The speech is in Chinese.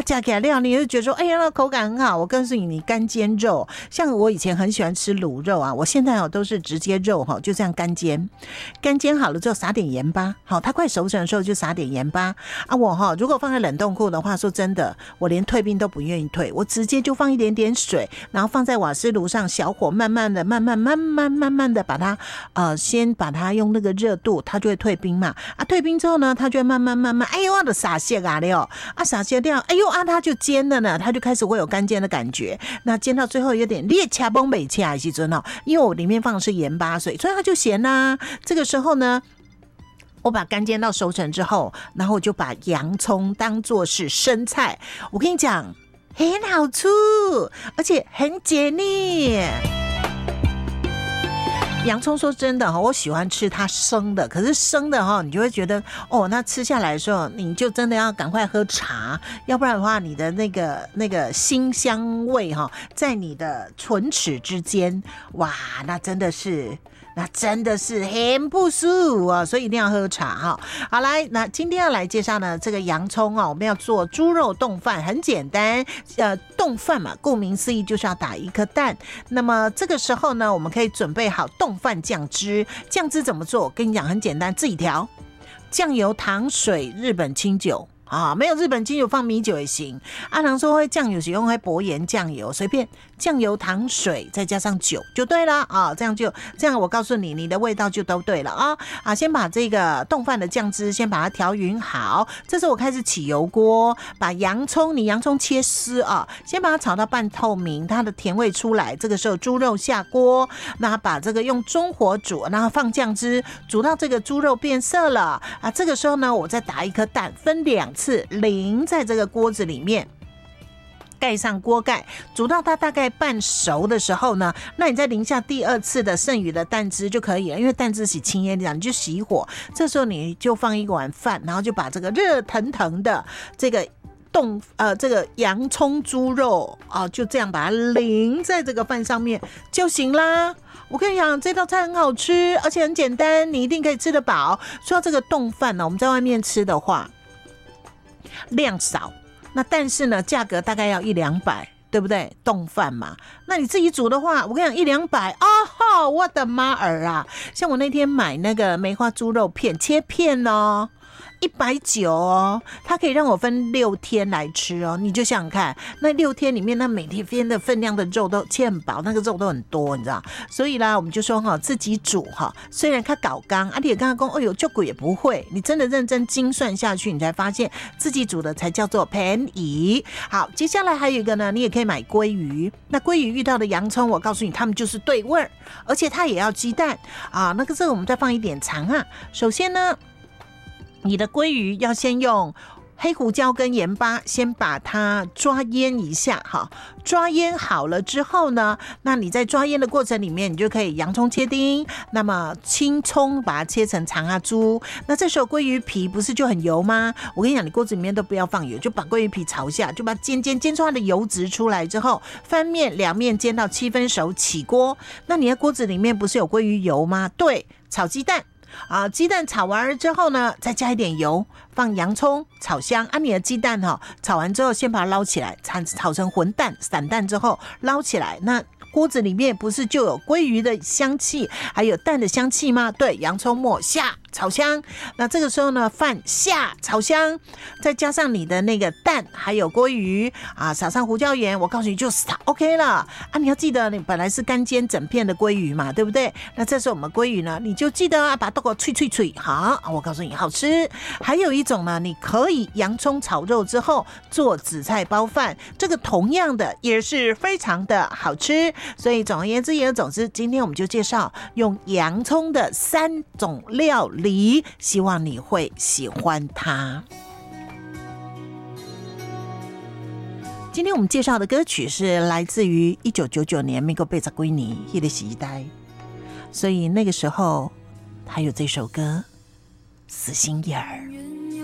加起来料，你就觉得说，哎呀，那口感很好。我告诉你，你干煎肉，像我以前很喜欢吃卤肉啊，我现在都是直接肉就这样干煎，干煎好了之后撒点盐巴，好，它快熟成的时候就撒点盐巴啊。我如果放在冷冻库的话，说真的，我连退冰都不愿意退，我直接就放一点点水，然后放在瓦斯炉上，小火慢慢的把它先把它用那个热度，它就会退冰嘛。啊，退冰之后呢，它就会慢慢，哎呦，我的撒蟹啊了，啊撒蟹掉，哎呦啊，它就煎了呢，它就开始会有干煎的感觉。那煎到最后有点裂掐崩北掐的时候，因为我里面放的是盐巴水，所以它就咸啦。这个时候呢，我把干煎到熟成之后，然后我就把洋葱当作是生菜。我跟你讲，很好吃，而且很解腻。洋葱说真的我喜欢吃它生的，可是生的你就会觉得那吃下来的时候，你就真的要赶快喝茶，要不然的话，你的那个辛香味在你的唇齿之间，哇，那真的是很不舒服啊，所以一定要喝茶好，来，那今天要来介绍呢，这个洋葱我们要做猪肉冻饭，很简单，冻饭嘛，顾名思义就是要打一颗蛋。那么这个时候呢，我们可以准备好冻饭酱汁。酱汁怎么做？我跟你讲，很简单，自己调，酱油、糖水、日本清酒。没有日本清酒放米酒也行。阿郎说会酱油使用会薄盐酱油，随便酱油、糖水再加上酒就对了这样我告诉你，你的味道就都对了先把这个冻饭的酱汁先把它调匀好。这时候我开始起油锅，把洋葱切丝先把它炒到半透明，它的甜味出来。这个时候猪肉下锅，那把这个用中火煮，然后放酱汁，煮到这个猪肉变色了这个时候呢，我再打一颗蛋，分2次淋在这个锅子里面，盖上锅盖，煮到它大概半熟的时候呢，那你再淋下第2次的剩余的蛋汁就可以了，因为蛋汁是轻烟的，你就熄火。这时候你就放一碗饭，然后就把这个热腾腾的这个这个洋葱猪肉就这样把它淋在这个饭上面就行啦。我跟你讲，这道菜很好吃，而且很简单，你一定可以吃得饱。说到这个冻饭呢，我们在外面吃的话，量少，那但是呢，价格大概要100-200，对不对？冻饭嘛，那你自己煮的话，我跟你讲100-200我的妈儿啊！像我那天买那个梅花猪肉片，切片190它可以让我分6天来吃你就想想看，那6天里面，那每天的分量的肉都切很饱，那个肉都很多，你知道？所以啦，我们就说自己煮虽然它搞刚你也刚刚说，哎呦，就贵也不会，你真的认真精算下去，你才发现自己煮的才叫做便宜。好，接下来还有一个呢，你也可以买鲑鱼。那鲑鱼遇到的洋葱，我告诉你，他们就是对味儿，而且它也要鸡蛋那个这个我们再放一点糖首先呢，你的鲑鱼要先用黑胡椒跟盐巴先把它抓腌一下抓腌好了之后呢，那你在抓腌的过程里面，你就可以洋葱切丁，那么青葱把它切成长珠。那这时候鲑鱼皮不是就很油吗？我跟你讲，你锅子里面都不要放油，就把鲑鱼皮炒下，就把它煎出它的油脂出来之后，翻面2面煎到7分熟，起锅。那你的锅子里面不是有鲑鱼油吗？对，炒鸡蛋鸡蛋炒完了之后呢，再加一点油，放洋葱炒香你的鸡蛋炒完之后先把它捞起来，炒成混蛋散蛋之后捞起来，那锅子里面不是就有鲑鱼的香气还有蛋的香气吗？对，洋葱末下炒香，那这个时候呢，饭下炒香，再加上你的那个蛋还有鲑鱼撒上胡椒盐，我告诉你就 OK 了你要记得，你本来是干煎整片的鲑鱼嘛，对不对？那这时候我们鲑鱼呢，你就记得把它脆好，我告诉你好吃。还有一种呢，你可以洋葱炒肉之后做紫菜包饭，这个同样的也是非常的好吃。所以总而言之言而总之，今天我们就介绍用洋葱的3种料理，希望你会喜欢它。今天我们介绍的歌曲是来自于1999年美国贝扎圭尼那个时代，所以那个时候还有这首歌《死心眼儿》。